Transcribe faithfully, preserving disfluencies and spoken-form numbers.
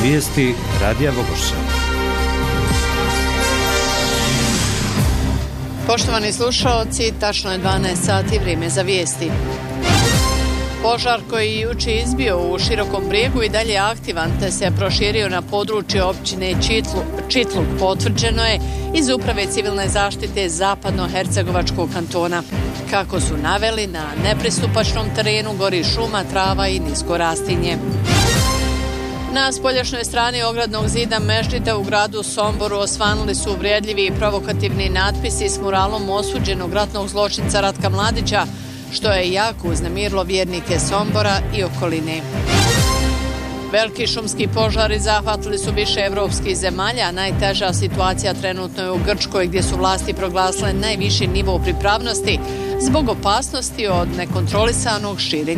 Vijesti Radija Bogoša. Poštovani slušaoci, tačno je dvanaest sati, vrijeme za vijesti. Požar koji je juče izbio u Širokom Brijegu i dalje je aktivan, te se proširio na područje općine Čitluk. Čitluk potvrđeno je iz Uprave civilne zaštite Zapadno-Hercegovačkog kantona. Kako su naveli, na nepristupačnom terenu gori šuma, trava i nisko rastinje. Na spoljašnjoj strani ogradnog zida Mešđida u gradu Somboru osvanuli su uvrijedljivi i provokativni natpisi s muralom osuđenog ratnog zločinca Ratka Mladića, što je jako uznemirilo vjernike Sombora i okoline. Veliki šumski požari zahvatili su više evropskih zemalja, a najteža situacija trenutno je u Grčkoj, gdje su vlasti proglasile najviši nivo pripravnosti zbog opasnosti od nekontrolisanog širenja